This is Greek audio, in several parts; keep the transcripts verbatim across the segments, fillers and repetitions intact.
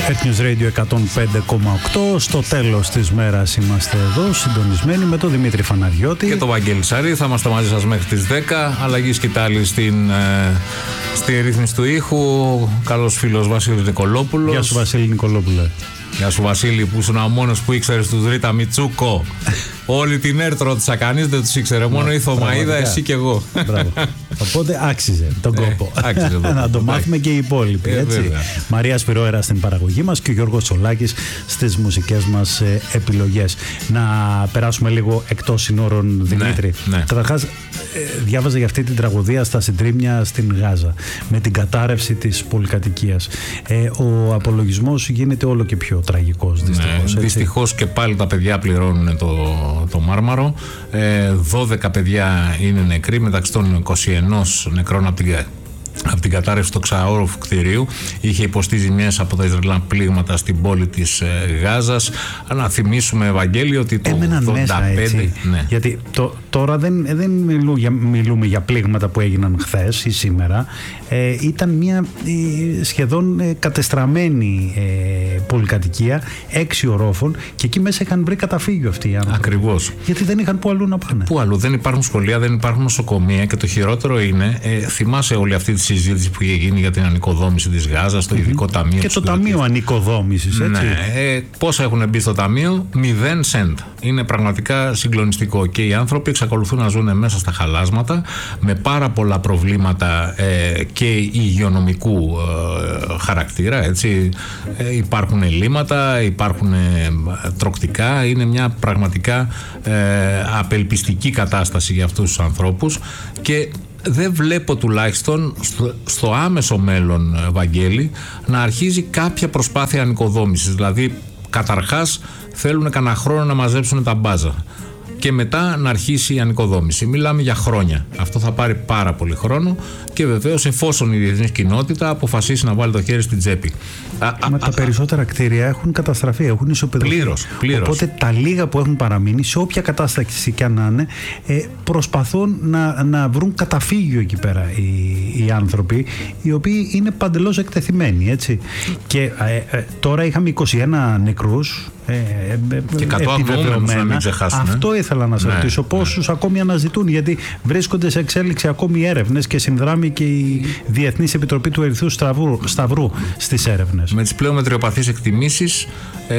Earth News Radio εκατόν πέντε κόμμα οκτώ. Στο τέλος της μέρας είμαστε εδώ, συντονισμένοι με τον Δημήτρη Φαναριώτη και τον Βαγγέλη Σαρή. Θα είμαστε μαζί σας μέχρι τις δέκα. Αλλαγή σκητάλη στην, ε, στη ρύθμιση του ήχου. Καλός φίλος Βασίλης Νικολόπουλος. Γεια σου, Βασίλη Νικολόπουλε. Γεια σου, Βασίλη, που ήσουν ο μόνος που ήξερες τους Ρίτα Μιτσούκο. Όλη την ΕΡΤ ρώτησα, κανείς δεν τους ήξερε. Μόνο η Θωμαΐδα, εσύ και εγώ. Μπράβο. Οπότε άξιζε τον κόπο. Ε, άξιζε τον να το μάθουμε και οι υπόλοιποι. Ε, έτσι. Μαρία Σπυρόερα στην παραγωγή μας και ο Γιώργος Τσολάκης στις μουσικές μας ε, επιλογές. Να περάσουμε λίγο εκτός συνόρων, Δημήτρη. Ναι, ναι. Καταρχάς, ε, διάβαζα για αυτή την τραγωδία στα συντρίμμια στην Γάζα με την κατάρρευση της πολυκατοικίας. Ε, ο απολογισμός γίνεται όλο και πιο τραγικός, δυστυχώς. Ναι, δυστυχώς και πάλι τα παιδιά πληρώνουν το, το μάρμαρο. Ε, δώδεκα παιδιά είναι νεκροί, μεταξύ των είκοσι ένα νεκρών από την, από την κατάρρευση του ξαόροφου κτηρίου. Είχε υποστεί ζημιές από τα Ισραηλινά πλήγματα στην πόλη της ε, Γάζας. Να θυμίσουμε, Ευαγγέλιο, ότι το έμεναν ογδόντα πέντε. Μέσα, έτσι. Ναι. Γιατί το, τώρα δεν, δεν μιλούμε, για, μιλούμε για πλήγματα που έγιναν χθες ή σήμερα. Ε, ήταν μια ε, σχεδόν ε, κατεστραμμένη ε, πολυκατοικία, έξι ορόφων, και εκεί μέσα είχαν βρει καταφύγιο αυτοί οι άνθρωποι. Ακριβώς. Γιατί δεν είχαν πού αλλού να πάνε. Πού αλλού, δεν υπάρχουν σχολεία, δεν υπάρχουν νοσοκομεία, και το χειρότερο είναι, ε, θυμάσαι όλη αυτή τη συζήτηση που είχε γίνει για την ανοικοδόμηση της Γάζας, το mm-hmm. ειδικό ταμείο. Και το ταμείο ανοικοδόμησης, έτσι. Ναι, ε, πόσα έχουν μπει στο ταμείο, μηδέν σεντ. Είναι πραγματικά συγκλονιστικό. Και οι άνθρωποι εξακολουθούν να ζουν μέσα στα χαλάσματα με πάρα πολλά προβλήματα ε, και υγειονομικού ε, χαρακτήρα. Έτσι. Ε, υπάρχουν ελλείμματα, υπάρχουν ε, τροκτικά. Είναι μια πραγματικά ε, απελπιστική κατάσταση για αυτούς τους ανθρώπους, και δεν βλέπω τουλάχιστον στο, στο άμεσο μέλλον, Βαγγέλη, να αρχίζει κάποια προσπάθεια ανοικοδόμησης. Δηλαδή, καταρχάς θέλουν κανένα χρόνο να μαζέψουν τα μπάζα και μετά να αρχίσει η ανοικοδόμηση. Μιλάμε για χρόνια. Αυτό θα πάρει πάρα πολύ χρόνο, και βεβαίως εφόσον η διεθνής κοινότητα αποφασίσει να βάλει το χέρι στην τσέπη. Μα τα περισσότερα κτίρια έχουν καταστραφεί, έχουν ισοπεδωθεί. Πλήρως, πλήρως. Οπότε τα λίγα που έχουν παραμείνει, σε όποια κατάσταση και αν να είναι, ε, προσπαθούν να, να βρουν καταφύγιο εκεί πέρα οι, οι άνθρωποι, οι οποίοι είναι παντελώς εκτεθειμένοι, έτσι. Και ε, ε, τώρα είχαμε είκοσι ένα νεκρούς. Ε, ε, και εκατό αγνοούμενους, να μην ξεχάσουμε. Αυτό ήθελα να σας ναι, ρωτήσω. Πόσους ναι. ακόμη αναζητούν, γιατί βρίσκονται σε εξέλιξη ακόμη έρευνες και συνδράμει και η Διεθνής Επιτροπή του Ερυθρού Σταυρού, Σταυρού στις έρευνες. Με τις πλέον μετριοπαθείς εκτιμήσεις ε,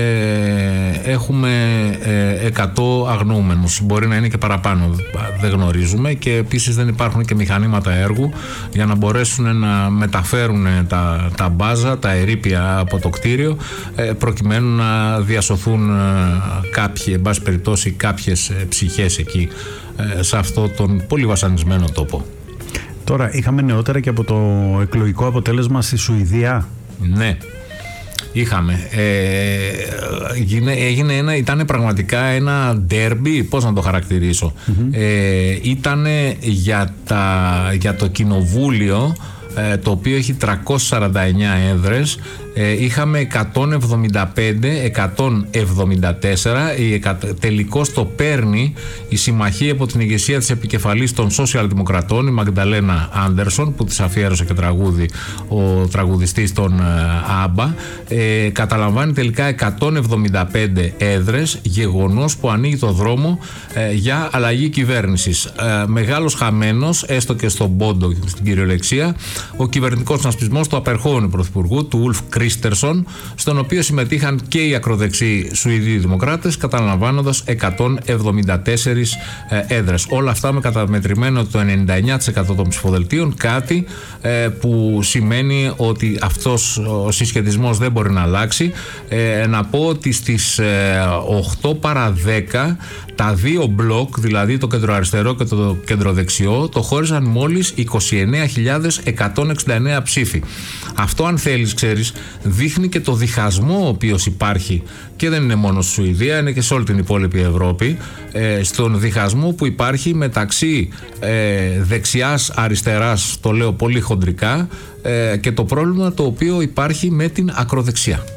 έχουμε ε, εκατό αγνοούμενους. Μπορεί να είναι και παραπάνω, δεν γνωρίζουμε, και επίσης δεν υπάρχουν και μηχανήματα έργου για να μπορέσουν να μεταφέρουν τα, τα μπάζα, τα ερείπια από το κτίριο, ε, προκειμένου να διασωθούν ε, κάποιοι, εν πάση περιπτώσει, κάποιες ε, ψυχές εκεί, ε, σε αυτό τον πολύ βασανισμένο τόπο. Τώρα είχαμε νεότερα και από το εκλογικό αποτέλεσμα στη Σουηδία. Ναι, είχαμε. Ε, έγινε, έγινε ένα, ήταν πραγματικά ένα ντέρμπι, πώς να το χαρακτηρίσω. Mm-hmm. Ε, ήτανε για, τα, για το κοινοβούλιο, ε, το οποίο έχει τριακόσιες σαράντα εννέα έδρες. Ε, είχαμε εκατόν εβδομήντα πέντε εκατόν εβδομήντα τέσσερα. Η, τελικώς το παίρνει η συμμαχία από την ηγεσία της επικεφαλής των Σοσιαλδημοκρατών, η Μαγνταλένα Άντερσον, που της αφιέρωσε και τραγούδι ο τραγουδιστής των Άμπα. Ε, καταλαμβάνει τελικά εκατόν εβδομήντα πέντε έδρες, γεγονός που ανοίγει το δρόμο ε, για αλλαγή κυβέρνησης. Ε, μεγάλος χαμένος, έστω και στον πόντο, στην κυριολεξία, ο κυβερνητικός συνασπισμός του απερχόμενου πρωθυπουργού, του Ουλφ Κρίστερσον, στον οποίο συμμετείχαν και οι ακροδεξιοί Σουηδοί Δημοκράτες, καταλαμβάνοντας εκατόν εβδομήντα τέσσερις έδρες. Όλα αυτά με καταμετρημένο το ενενήντα εννέα τοις εκατό των ψηφοδελτίων, κάτι ε, που σημαίνει ότι αυτός ο συσχετισμός δεν μπορεί να αλλάξει. Ε, να πω ότι στις ε, οκτώ παρά δέκα τα δύο μπλοκ, δηλαδή το κεντροαριστερό και το κεντροδεξιό, το χώριζαν μόλις είκοσι εννέα χιλιάδες εκατόν εξήντα εννέα ψήφοι. Αυτό, αν θέλεις, ξέρεις, δείχνει και το διχασμό ο οποίος υπάρχει, και δεν είναι μόνο στη Σουηδία, είναι και σε όλη την υπόλοιπη Ευρώπη, ε, στον διχασμό που υπάρχει μεταξύ ε, δεξιάς, αριστεράς, το λέω πολύ χοντρικά, ε, και το πρόβλημα το οποίο υπάρχει με την ακροδεξιά.